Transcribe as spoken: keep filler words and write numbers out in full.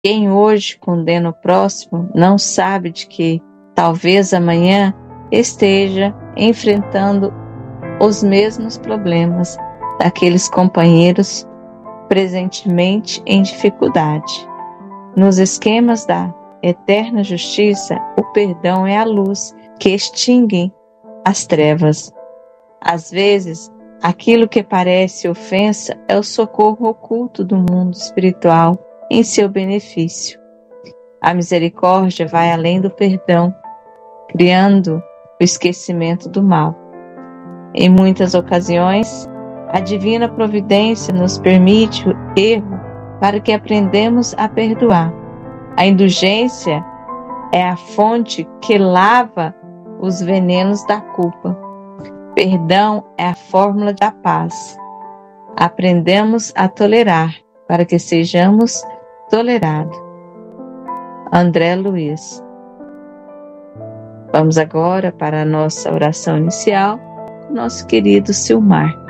Quem hoje condena o próximo não sabe de que, talvez amanhã, esteja enfrentando os mesmos problemas daqueles companheiros presentemente em dificuldade. Nos esquemas da eterna justiça, o perdão é a luz que extingue as trevas. Às vezes, aquilo que parece ofensa é o socorro oculto do mundo espiritual em seu benefício. A misericórdia vai além do perdão, criando o esquecimento do mal. Em muitas ocasiões, a divina providência nos permite o erro para que aprendamos a perdoar. A indulgência é a fonte que lava os venenos da culpa. Perdão é a fórmula da paz. Aprendemos a tolerar para que sejamos tolerados. André Luiz. Vamos agora para a nossa oração inicial com nosso querido Silmar.